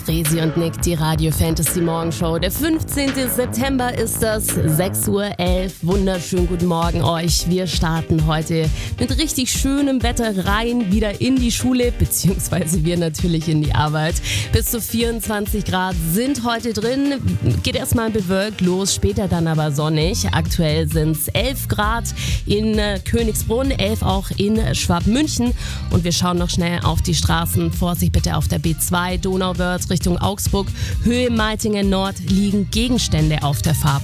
Resi und Nick, die Radio Fantasy Morgenshow. Der 15. September ist das, 6:11 Uhr. Wunderschönen guten Morgen euch. Wir starten heute mit richtig schönem Wetter rein, wieder in die Schule, beziehungsweise wir natürlich in die Arbeit. Bis zu 24 Grad sind heute drin. Geht erstmal bewölkt los, später dann aber sonnig. Aktuell sind es 11 Grad in Königsbrunn, 11 auch in Schwabmünchen. Und wir schauen noch schnell auf die Straßen. Vorsicht bitte auf der B2 Donauwörth Richtung Augsburg. Höhe Meitingen Nord liegen Gegenstände auf der Fahrbahn.